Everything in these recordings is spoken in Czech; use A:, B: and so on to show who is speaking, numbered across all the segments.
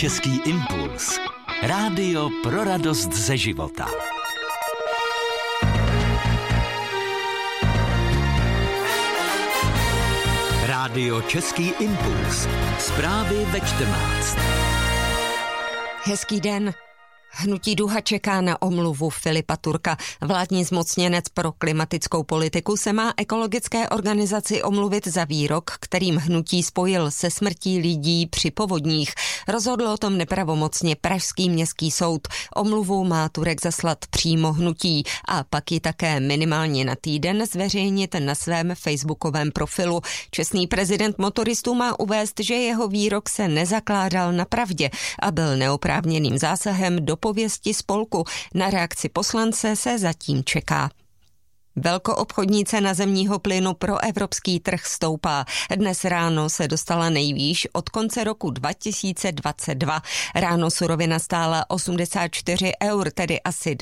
A: Český impuls. Rádio pro radost ze života. Rádio Český impuls. Zprávy ve 14.
B: Hezký den. Hnutí Duha čeká na omluvu Filipa Turka. Vládní zmocněnec pro klimatickou politiku se má ekologické organizaci omluvit za výrok, kterým hnutí spojil se smrtí lidí při povodních. Rozhodl o tom nepravomocně Pražský městský soud. Omluvu má Turek zaslat přímo hnutí a pak ji také minimálně na týden zveřejnit na svém facebookovém profilu. Čestný prezident motoristů má uvést, že jeho výrok se nezakládal na pravdě a byl neoprávněným zásahem do pověsti spolku. Na reakci poslance se zatím čeká. Velkoobchodní cena zemního plynu pro evropský trh stoupá. Dnes ráno se dostala nejvýš od konce roku 2022. Ráno surovina stála 84 eur, tedy asi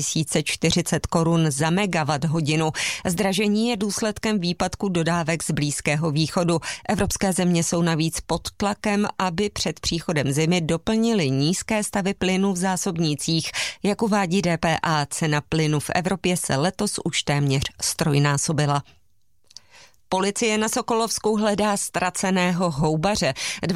B: 2040 korun za megawatt hodinu. Zdražení je důsledkem výpadku dodávek z Blízkého východu. Evropské země jsou navíc pod tlakem, aby před příchodem zimy doplnili nízké stavy plynu v zásobnících. Jak uvádí DPA, cena plynu v Evropě se letos už téměř ztrojnásobila. Policie na Sokolovsku hledá ztraceného houbaře.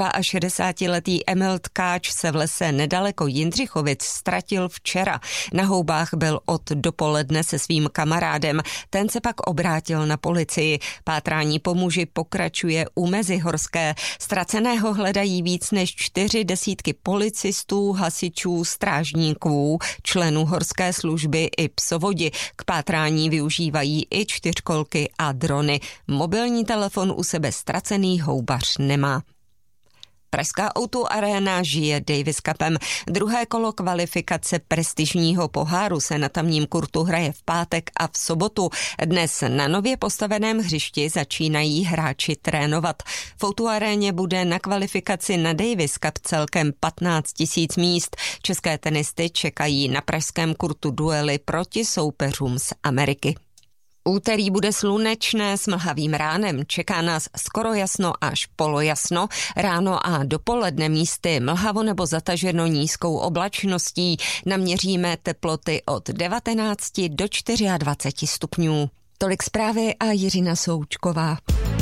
B: 62letý Emil Tkáč se v lese nedaleko Jindřichovic ztratil včera. Na houbách byl od dopoledne se svým kamarádem. Ten se pak obrátil na policii. Pátrání po muži pokračuje u Mezihorské. Ztraceného hledají víc než 40 policistů, hasičů, strážníků, členů horské služby i psovodi. K pátrání využívají i čtyřkolky a drony. Mobilní telefon u sebe ztracený houbař nemá. Pražská O2 Arena žije Davis Cupem. Druhé kolo kvalifikace prestižního poháru se na tamním kurtu hraje v pátek a v sobotu. Dnes na nově postaveném hřišti začínají hráči trénovat. V O2 Aréně bude na kvalifikaci na Davis Cup celkem 15 000 míst. České tenisty čekají na pražském kurtu duely proti soupeřům z Ameriky. Úterý bude slunečné s mlhavým ránem. Čeká nás skoro jasno až polojasno. Ráno a dopoledne místy mlhavo nebo zataženo nízkou oblačností. Naměříme teploty od 19 do 24 stupňů. Tolik zprávy a Jiřina Součková.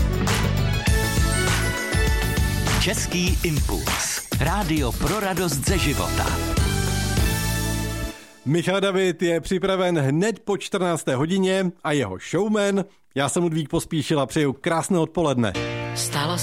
A: Český impuls. Rádio pro radost ze života.
C: Michal David je připraven hned po 14. hodině a jeho showman. Já jsem Ludvík Pospíšil a přeju krásné odpoledne.
D: Stalo